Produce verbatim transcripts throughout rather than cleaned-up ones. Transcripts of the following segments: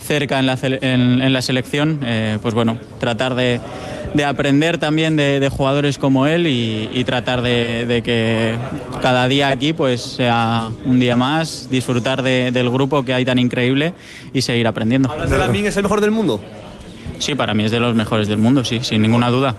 cerca en la, en, en la selección, eh, pues bueno, tratar de, de aprender también de, de jugadores como él y, y tratar de, de que cada día aquí pues sea un día más, disfrutar de, del grupo que hay tan increíble y seguir aprendiendo. ¿Hablas de Lamine es el mejor del mundo? Sí, para mí es de los mejores del mundo, sí, sin ninguna duda.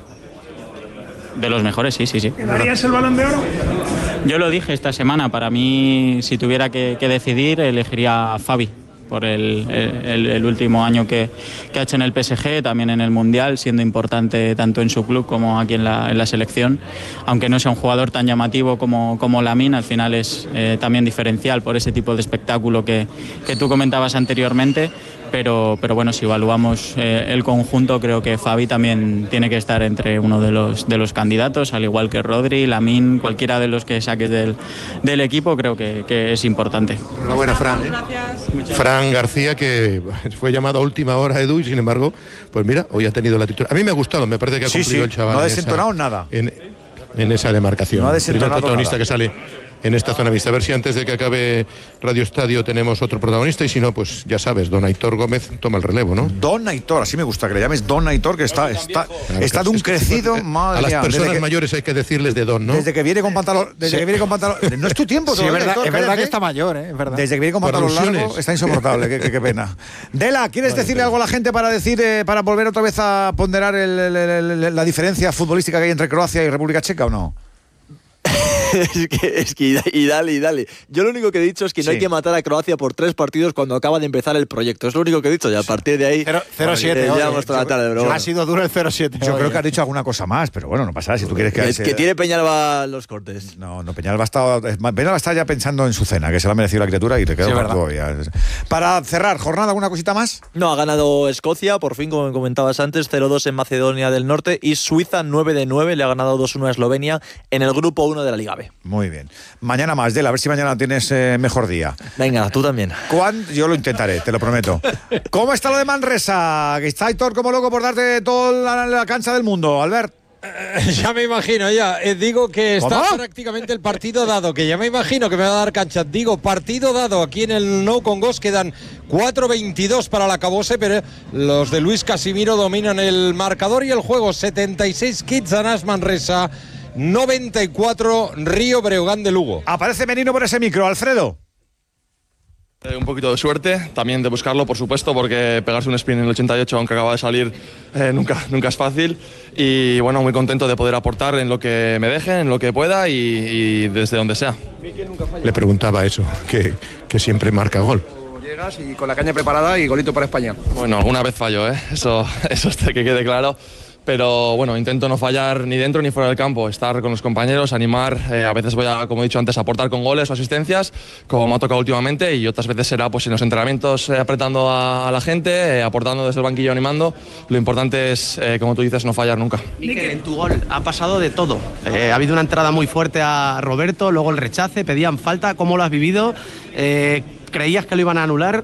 De los mejores, sí, sí, sí. ¿Darías el Balón de Oro? Yo lo dije esta semana, para mí, si tuviera que, que decidir, elegiría a Fabi, por el, el, el último año que, que ha hecho en el P S G, también en el Mundial, siendo importante tanto en su club como aquí en la, en la selección. Aunque no sea un jugador tan llamativo como, como Lamine, al final es eh, también diferencial por ese tipo de espectáculo que, que tú comentabas anteriormente. Pero, pero bueno, si evaluamos eh, el conjunto, creo que Fabi también tiene que estar entre uno de los, de los candidatos, al igual que Rodri, Lamine, cualquiera de los que saques del, del equipo, creo que, que es importante. Enhorabuena, Fran. ¿eh? Fran García, que fue llamado a última hora, Edu, y sin embargo, pues mira, hoy ha tenido la titular. A mí me ha gustado, me parece que ha sí, cumplido sí, el chaval. No ha desentonado en esa, nada. En, en esa demarcación. No ha desentonado Primer protagonista nada. que sale en esta zona mixta. A ver si antes de que acabe Radio Estadio tenemos otro protagonista, y si no, pues ya sabes, don Aitor Gómez toma el relevo, ¿no? Don Aitor, así me gusta que le llames Don Aitor, que está, está, está de un crecido, madre a las mía, personas que, mayores hay que decirles de Don, ¿no? Desde que viene con pantalón, desde sí. que viene con pantalón, no es tu tiempo, sí, es verdad, Aitor, es verdad cállate. que está mayor, ¿eh? Es verdad. Desde que viene con pantalón largo, está insoportable, qué, qué, qué pena. Dela, ¿quieres vale, decirle pero... algo a la gente para decir, eh, para volver otra vez a ponderar el, el, el, el, la diferencia futbolística que hay entre Croacia y República Checa o no? es que, es que y dale, y dale. Yo lo único que he dicho es que no sí. hay que matar a Croacia por tres partidos cuando acaba de empezar el proyecto. Es lo único que he dicho y a partir de ahí cero siete bueno, llevamos toda la tarde, bro. Ha sido duro el cero siete. Yo creo que has dicho alguna cosa más, pero bueno, no pasa nada. Si tú quieres que... Es que, que tiene Peñalba los cortes. No, no, Peñalba está, Peñalba está ya pensando en su cena, que se la ha merecido la criatura y te quedo sí, todavía. Para cerrar, ¿jornada alguna cosita más? No, ha ganado Escocia, por fin, como comentabas antes, cero dos en Macedonia del Norte, y Suiza nueve de nueve, le ha ganado dos uno a Eslovenia en el grupo uno de la Liga B. Muy bien. Mañana más, Dela, a ver si mañana tienes eh, mejor día. Venga, tú también. ¿Cuándo? Yo lo intentaré, te lo prometo. ¿Cómo está lo de Manresa? Que está Aitor como loco por darte toda la, la cancha del mundo, Albert. Eh, ya me imagino, ya. Eh, digo que está ¿Cómo? prácticamente el partido dado, que ya me imagino que me va a dar cancha. Digo, partido dado. Aquí en el Nou Congost quedan cuatro veintidós para el acabose, pero los de Luis Casimiro dominan el marcador y el juego. setenta y seis Kitsanas Manresa, noventa y cuatro Río Breogán de Lugo. Aparece Menino por ese micro, Alfredo. Eh, un poquito de suerte, también de buscarlo, por supuesto, porque pegarse un sprint en el ochenta y ocho, aunque acaba de salir, eh, nunca, nunca es fácil. Y bueno, muy contento de poder aportar en lo que me deje, en lo que pueda y, y desde donde sea. Le preguntaba eso, que, que siempre marca gol. Llegas y con la caña preparada y golito para España. Bueno, alguna vez fallo, ¿eh? Eso, eso está, que quede claro. Pero bueno, intento no fallar ni dentro ni fuera del campo, estar con los compañeros, animar, eh, a veces voy a, como he dicho antes, aportar con goles o asistencias, como me ha tocado últimamente, y otras veces será pues en los entrenamientos eh, apretando a, a la gente, eh, aportando desde el banquillo, animando. Lo importante es, eh, como tú dices, no fallar nunca. Mikel, en tu gol ha pasado de todo, eh, ha habido una entrada muy fuerte a Roberto, luego el rechace, pedían falta, ¿cómo lo has vivido? Eh, ¿Creías que lo iban a anular?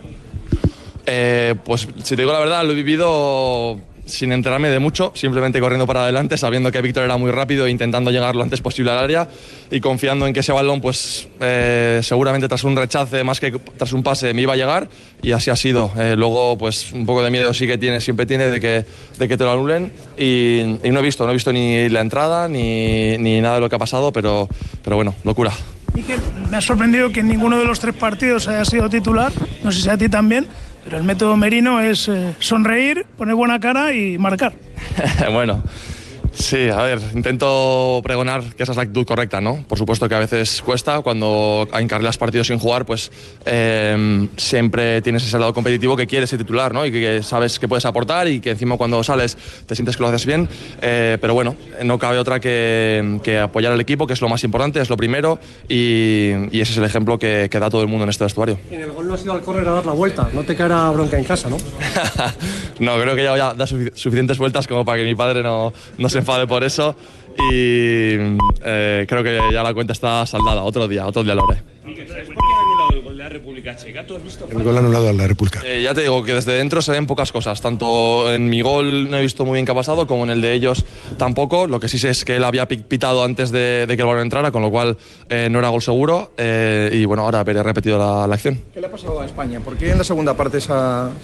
Eh, pues si te digo la verdad, lo he vivido sin enterarme de mucho, simplemente corriendo para adelante, sabiendo que Víctor era muy rápido e intentando llegar lo antes posible al área y confiando en que ese balón, pues eh, seguramente tras un rechace, más que tras un pase, me iba a llegar, y así ha sido. Eh, luego, pues un poco de miedo sí que tiene, siempre tiene de que, de que te lo anulen, y, y no he visto, no he visto ni la entrada ni, ni nada de lo que ha pasado, pero, pero bueno, locura. Mikel, me ha sorprendido que en ninguno de los tres partidos haya sido titular, no sé si a ti también. Pero el método Merino es eh, sonreír, poner buena cara y marcar. Bueno, sí, a ver, intento pregonar que esa es la actitud correcta, ¿no? Por supuesto que a veces cuesta, cuando encarrilas partidos sin jugar, pues eh, siempre tienes ese lado competitivo que quieres ser titular, ¿no? Y que sabes que puedes aportar y que encima cuando sales te sientes que lo haces bien, eh, pero bueno, no cabe otra que, que apoyar al equipo, que es lo más importante, es lo primero, y, y ese es el ejemplo que, que da todo el mundo en este vestuario. En el gol no has ido al córner a dar la vuelta, no te caerá bronca en casa, ¿no? No, creo que ya, ya da suficientes vueltas como para que mi padre no, no se enfade por eso, y eh, creo que ya la cuenta está saldada. Otro día, otro día lo haré. ¿Por qué han anulado el gol de la República Checa? ¿Tú has visto? El gol anulado a la República. Eh, ya te digo que desde dentro se ven pocas cosas. Tanto en mi gol no he visto muy bien qué ha pasado, como en el de ellos tampoco. Lo que sí sé es que él había pitado antes de, de que el balón entrara, con lo cual eh, no era gol seguro. Eh, y bueno, ahora veré repetido la, la acción. ¿Qué le ha pasado a España? ¿Por qué en la segunda parte esa,